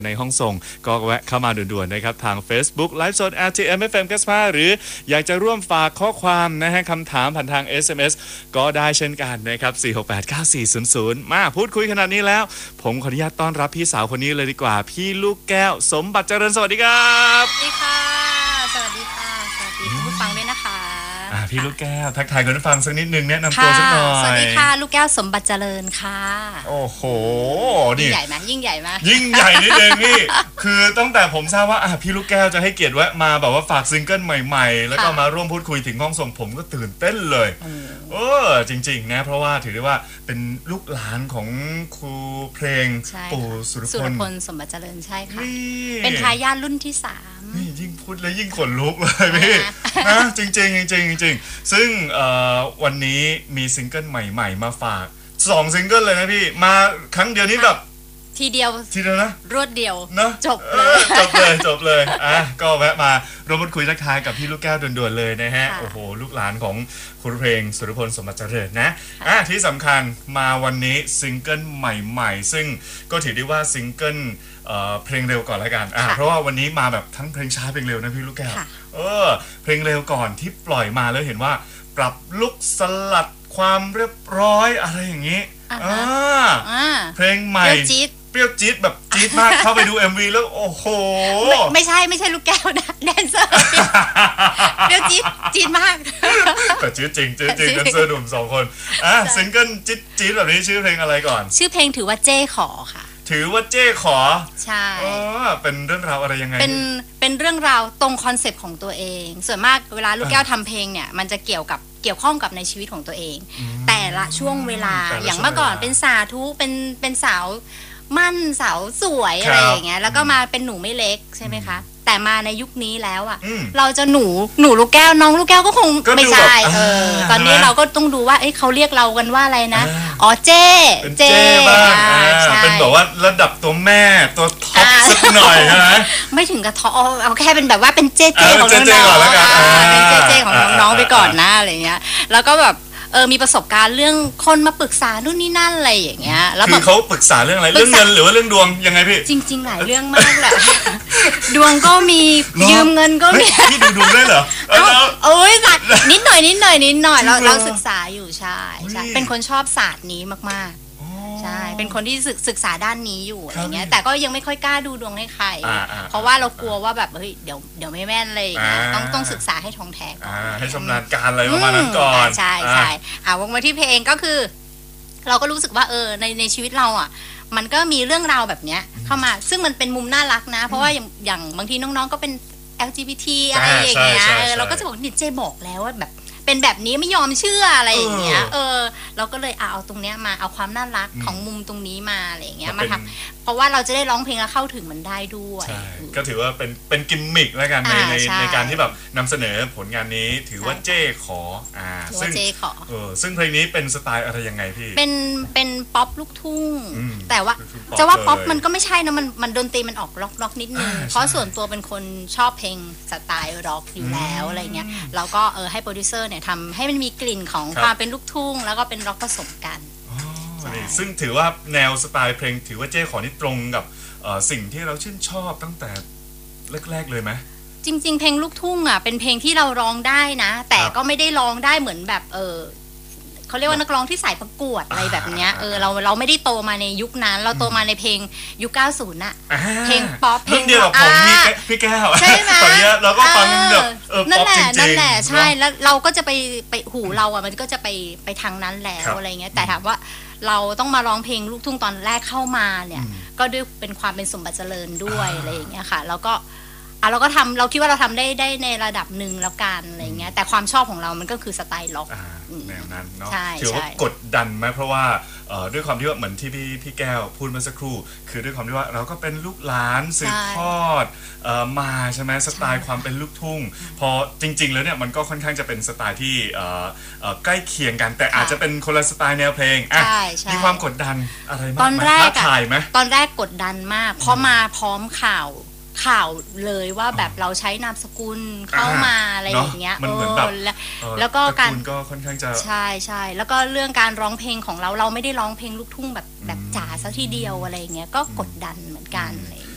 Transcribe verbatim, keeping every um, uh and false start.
ในห้องส่งก็แวะเข้ามาด่วนๆนะครับทาง Facebook ไลฟ์สด แอล ที เอ็ม เอฟ เอ็ม เก้าสิบห้าหรืออยากจะร่วมฝากข้อความนะฮะคำถามผ่านทาง เอส เอ็ม เอส ก็ได้เช่นกันนะครับสี่ หก แปด เก้า สี่ ศูนย์ ศูนย์มาพูดคุยขนาดนี้แล้วผมขออนุญาตต้อนรับพี่สาวคนนี้เลยดีกว่าพี่ลูกแก้วสมบัติเจริญสวัสดีครับสวัสดีค่ะสวัสดีค่ะสวัสดีคุณผู้ฟังด้วยนะคะพี่ลูกแก้วทักทายคุณผู้ฟังสักนิดนึงแนะนำตัวสักหน่อยสวัสดีค่ะลูกแก้วสมบัติเจริญค่ะโอ้โหยิ่งใหญ่ไหมยิ่งใหญ่ไหมยิ่งใหญ่นิดนึงนี่คือตั้งแต่ผมทราบว่าพี่ลูกแก้วจะให้เกียรติแวะมาแบบว่าฝากซิงเกิลใหม่ๆแล้วก็มาร่วมพูดคุยถึงห้องส่งผมก็ตื่นเต้นเลยเออจริงๆนะเพราะว่าถือได้ว่าเป็นลูกหลานของครูเพลงปู่สุรพลสมบัติเจริญใช่ค่ะเป็นทายาทรุ่นที่สามนี่ยิ่งพูดแล้วยิ่งขนลุกเลยพี่นะจริงๆจริงๆจริงๆซึ่งวันนี้มีซิงเกิลใหม่ๆมาฝากสองซิงเกิลเลยนะพี่มาครั้งเดียวนี้แบบทีเดียวทีเดียวนะรวดเดียวนะจบเลยจบเลยจบเลยอ่ะก็แวะมาร่วมพูดคุยทักทายกับพี่ลูกแก้วด่วนๆเลยนะฮะโอ้โหลูกหลานของครูเพลงสุรพลสมบัติเจริญนะอ่ะที่สำคัญมาวันนี้ซิงเกิลใหม่ๆซึ่งก็ถือได้ว่าซิงเกิลเพลงเร็วก่อนแล้วกันอ่ะเพราะว่าวันนี้มาแบบทั้งเพลงช้าเพลงเร็วนะพี่ลูกแก้วเออเพลงเร็วก่อนที่ปล่อยมาแล้วเห็นว่าปรับลุคสลัดความเรียบร้อยอะไรอย่างนี้อ่าเพลงใหม่เปรี้ยวจี๊ดแบบจี๊ดมากเข้าไปดู เอ็ม วี แล้วโอ้โหไม่ใช่ไม่ใช่ลูกแก้วนะแดนเซอร์เปรี้ยวจี๊ดจี๊ดมากแต่จี๊ดจริงจี๊ดจริงแดนเซอร์หนุ่มสองคนอ่ะซิงเกิลจี๊ดจี๊ดแบบนี้ชื่อเพลงอะไรก่อนชื่อเพลงถือว่าเจ้ขอค่ะถือว่าเจ้ขอใช่อ๋อเป็นเรื่องราวอะไรยังไงเป็นเป็นเรื่องราวตรงคอนเซปต์ของตัวเองส่วนมากเวลาลูกแก้วทำเพลงเนี่ยมันจะเกี่ยวกับเกี่ยวข้องกับในชีวิตของตัวเองแต่ละช่วงเวลาอย่างเมื่อก่อนเป็นสาธุเป็นเป็นสาวมั่นสาวสวยอะไรอย่างเงี้ยแล้วก็มาเป็นหนูไม่เล็กใช่ไหมคะแต่มาในยุคนี้แล้วอ่ะเราจะหนูหนูลูกแก้วน้องลูกแก้วก็คงไม่ใช่เออตอนนี้เราก็ต้องดูว่าเอ้ยเขาเรียกเรากันว่าอะไรนะอ๋อเจ้เจ้บ้างเป็นแบบว่าระดับตัวแม่ตัวท็อปสักหน่อยนะไม่ถึงกับท็อปเอาแค่เป็นแบบว่าเป็นเจ้เจ้ของน้องๆเป็นเจ้เจ้ของน้องๆไปก่อนนะอะไรเงี้ยแล้วก็แบบเออมีประสบการณ์เรื่องคนมาปรึกษานู่นนี่นั่นอะไรอย่างเงี้ยแล้วคือเขาปรึกษาเรื่องอะไรเรื่องเงินหรือว่าเรื่องดวงยังไงพี่จริงๆหลายเรื่องมากแหละดวงก็มียืมเงินก็มีพี่ดูดวงได้เหรอโอ้ยศาสตร์นิดหน่อยนิดหน่อยนิดหน่อยเราเราศึกษาอยู่ใช่ใช่เป็นคนชอบศาสตร์นี้มากๆใช่เป็นคนที่ศึกษาด้านนี้อยู่อะไรเงี้ยแต่ก็ยังไม่ค่อยกล้าดูดวงให้ใครเพราะว่าเรากลัวว่าแบบเฮ้ยเดี๋ยวเดี๋ยวไม่แม่นเลยต้องต้องศึกษาให้ท่องแท้ก่อนให้ชำนาญการอะไรประมาณนั้นก่อนใช่ใช่อ่าวงมาที่เพลงก็คือเราก็รู้สึกว่าเออในในชีวิตเราอ่ะมันก็มีเรื่องราวแบบเนี้ยเข้ามาซึ่งมันเป็นมุมน่ารักนะเพราะว่าอย่างอย่างบางทีน้องๆก็เป็น แอล จี บี ที อะไรอย่างเงี้ยเราก็จะบอกนี่เจบอกแล้วว่าแบบเป็นแบบนี้ไม่ยอมเชื่ออะไรอย่างเงี้ยเออเราก็เลยเอาตรงเนี้ยมาเอาความน่ารักของมุมตรงนี้มาอะไรอย่างเงี้ยมาทำเพราะว่าเราจะได้ร้องเพลงแล้วเข้าถึงมันได้ด้วยก็ถือว่าเป็นเป็นกิมมิคแล้วกันในในในการที่แบบนำเสนอผลงานนี้ถือว่าเจ้ขออ่าซึ่งเออซึ่งเพลงนี้เป็นสไตล์อะไรยังไงพี่เป็นเป็นป๊อปลูกทุ่งแต่ว่าจะว่าป๊อปมันก็ไม่ใช่นะมันมันดนตรีมันออกร็อกร็อกนิดนึงเพราะส่วนตัวเป็นคนชอบเพลงสไตล์ร็อกอยู่แล้วอะไรเงี้ยแล้วก็เออให้โปรดิวเซอร์เนี่ยทำให้มันมีกลิ่นของความเป็นลูกทุ่งแล้วก็เป็นร็อกผสมกันซึ่งถือว่าแนวสไตล์เพลงถือว่าเจ้ขอนี่ตรงกับสิ่งที่เราชื่นชอบตั้งแต่แรกๆเลยไหมจริงๆเพลงลูกทุ่งอ่ะเป็นเพลงที่เราร้องได้นะแต่ก็ไม่ได้ร้องได้เหมือนแบบเออเขาเรียกว่านักร้องที่สายประกวดอะไรแบบเนี้ยเออเราเราไม่ได้โตมาในยุคนั้นเราโตมาในเพลงยุคเก้าสิบน่ะเพลงป๊อปเพลงเดียวกับผมพี่แก้วใช่ไหมตอนนี้เราก็ฟังแบบเออป๊อปจริงๆนั่นแหละใช่แล้วเราก็จะไปไปหูเราอ่ะมันก็จะไปไปทางนั้นแล้วอะไรเงี้ยแต่ถามว่าเราต้องมาร้องเพลงลูกทุ่งตอนแรกเข้ามาเนี่ยก็ด้วยเป็นความเป็นสมบัติเจริญด้วยอะไรอย่างเงี้ยค่ะแล้วก็อ่ะเราก็ทำเราคิดว่าเราทำได้ได้ในระดับหนึ่งแล้วกันอะไรเงี้ยแต่ความชอบของเรามันก็คือสไตล์ล็อกแนวนั้นเนาะถือว่ากดดันไหมเพราะว่าด้วยความที่ว่าเหมือนที่พี่พี่แก้วพูดเมื่อสักครู่คือด้วยความที่ว่าเราก็เป็นลูกหลานสืบทอดมาใช่ไหมสไตล์ความเป็นลูกทุ่งพอจริงๆแล้วเนี่ยมันก็ค่อนข้างจะเป็นสไตล์ที่ใกล้เคียงกันแต่อาจจะเป็นคนละสไตล์แนวเพลงอ่ะมีความกดดันอะไรมากตอนแรกถ่ายไหมตอนแรกกดดันมากเพราะมาพร้อมข่าวข่าวเลยว่าแบบเราใช้นามสกุลเข้ามาอะไรอย่างเงี้ยมันเหมือนแบบแล้วก็การก็ค่อนข้างจะใช่ใช่แล้วก็เรื่องการร้องเพลงของเราเราไม่ได้ร้องเพลงลูกทุ่งแบบแบบจ๋าซะทีเดียวอะไรอย่างเงี้ยก็กดดันเหมือนกันอะไรอย่างเงี้ย